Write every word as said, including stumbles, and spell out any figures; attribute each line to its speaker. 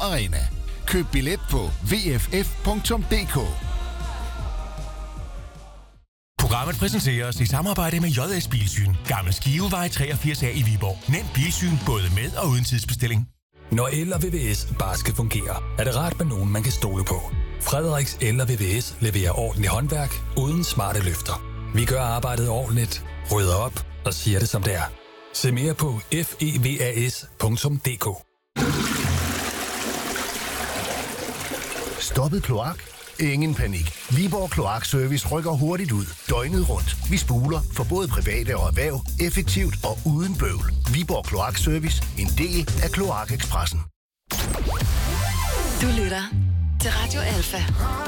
Speaker 1: Arena. Køb billet på v f f punktum d k.
Speaker 2: Programmet præsenteres i samarbejde med J S Bilsyn. Gammel Skivevej treogfirs A i Viborg. Nem bilsyn både med og uden tidsbestilling.
Speaker 3: Når el og V V S bare skal fungere, er det rart med nogen, man kan stole på. Frederiks El og V V S leverer ordentligt håndværk uden smarte løfter. Vi gør arbejdet ordentligt, rydder op og siger det som det er. Se mere på f e v a s punktum d k.
Speaker 1: Stoppet kloak? Ingen panik. Viborg Kloakservice rykker hurtigt ud. Døgnet rundt. Vi spuler for både private og erhverv. Effektivt og uden bøvl. Viborg Kloakservice. En del af Kloakekspressen.
Speaker 4: Du lytter til Radio Alfa.